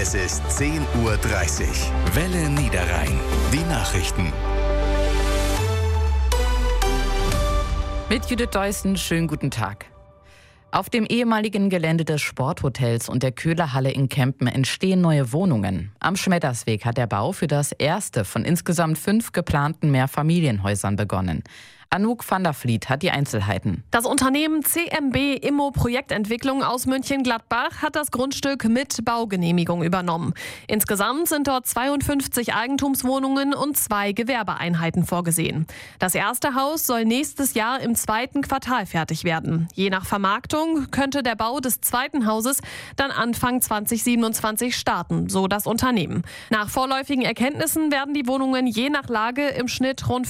Es ist 10:30 Uhr. Welle Niederrhein. Die Nachrichten. Mit Judith Deussen, schönen guten Tag. Auf dem ehemaligen Gelände des Sporthotels und der Köhlerhalle in Kempen entstehen neue Wohnungen. Am Schmettersweg hat der Bau für das erste von insgesamt 5 geplanten Mehrfamilienhäusern begonnen. Anouk van der Vliet hat die Einzelheiten. Das Unternehmen CMB Immo Projektentwicklung aus Mönchengladbach hat das Grundstück mit Baugenehmigung übernommen. Insgesamt sind dort 52 Eigentumswohnungen und 2 Gewerbeeinheiten vorgesehen. Das erste Haus soll nächstes Jahr im 2. Quartal fertig werden. Je nach Vermarktung könnte der Bau des zweiten Hauses dann Anfang 2027 starten, so das Unternehmen. Nach vorläufigen Erkenntnissen werden die Wohnungen je nach Lage im Schnitt rund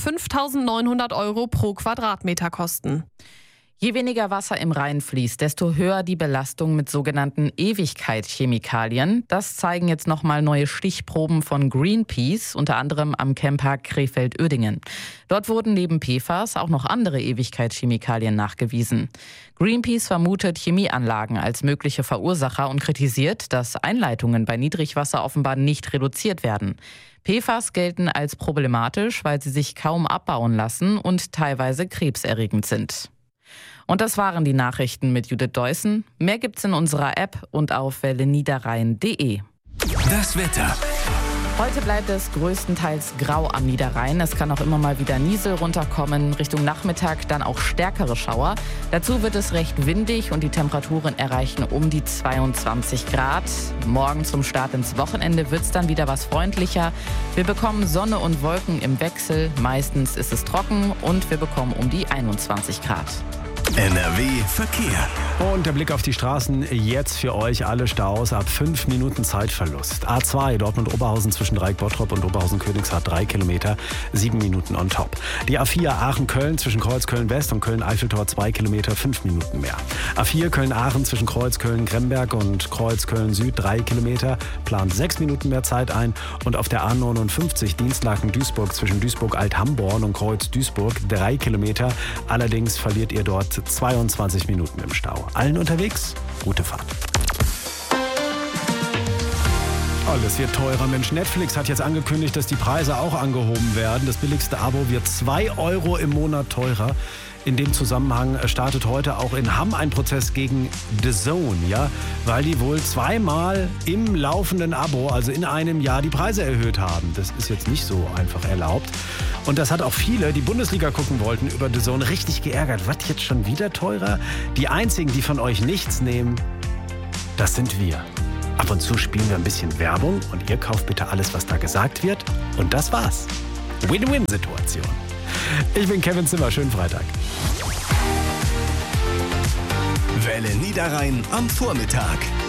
5.900 Euro pro Quadratmeter kosten. Je weniger Wasser im Rhein fließt, desto höher die Belastung mit sogenannten Ewigkeitschemikalien. Das zeigen jetzt nochmal neue Stichproben von Greenpeace, unter anderem am Camppark Krefeld-Uerdingen. Dort wurden neben PFAS auch noch andere Ewigkeitschemikalien nachgewiesen. Greenpeace vermutet Chemieanlagen als mögliche Verursacher und kritisiert, dass Einleitungen bei Niedrigwasser offenbar nicht reduziert werden. PFAS gelten als problematisch, weil sie sich kaum abbauen lassen und teilweise krebserregend sind. Und das waren die Nachrichten mit Judith Deussen. Mehr gibt's in unserer App und auf welleniederrhein.de. Das Wetter. Heute bleibt es größtenteils grau am Niederrhein. Es kann auch immer mal wieder Niesel runterkommen. Richtung Nachmittag dann auch stärkere Schauer. Dazu wird es recht windig und die Temperaturen erreichen um die 22 Grad. Morgen zum Start ins Wochenende wird es dann wieder was freundlicher. Wir bekommen Sonne und Wolken im Wechsel. Meistens ist es trocken und wir bekommen um die 21 Grad. NRW Verkehr. Und der Blick auf die Straßen jetzt für euch alle Staus ab 5 Minuten Zeitverlust. A2 Dortmund-Oberhausen zwischen Dreieck-Bottrop und Oberhausen-Königshardt 3 Kilometer, 7 Minuten on top. Die A4 Aachen-Köln zwischen Kreuzköln-West und Köln-Eiffeltor 2 Kilometer, 5 Minuten mehr. A4 Köln-Aachen zwischen Kreuzköln-Gremberg und Kreuzköln-Süd 3 Kilometer, plant 6 Minuten mehr Zeit ein. Und auf der A59 Dienstlaken-Duisburg zwischen Duisburg-Alt-Hamborn und Kreuz-Duisburg 3 Kilometer. Allerdings verliert ihr dort 22 Minuten im Stau. Allen unterwegs, gute Fahrt. Alles wird teurer. Mensch, Netflix hat jetzt angekündigt, dass die Preise auch angehoben werden. Das billigste Abo wird 2 Euro im Monat teurer. In dem Zusammenhang startet heute auch in Hamm ein Prozess gegen DAZN, ja, weil die wohl 2-mal im laufenden Abo, also in einem Jahr, die Preise erhöht haben. Das ist jetzt nicht so einfach erlaubt. Und das hat auch viele, die Bundesliga gucken wollten, über DAZN richtig geärgert. Was, jetzt schon wieder teurer? Die einzigen, die von euch nichts nehmen, das sind wir. Ab und zu spielen wir ein bisschen Werbung und ihr kauft bitte alles, was da gesagt wird. Und das war's. Win-Win-Situation. Ich bin Kevin Zimmer. Schönen Freitag. Welle Niederrhein am Vormittag.